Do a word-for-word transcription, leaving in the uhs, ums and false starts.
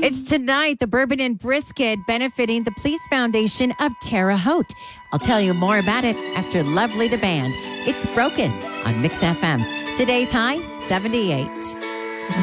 It's tonight, the Bourbon and Brisket benefiting the Police Foundation of Terre Haute. I'll tell you more about it after Lovely the Band. It's Broken on Mix F M. Today's high, seventy-eight.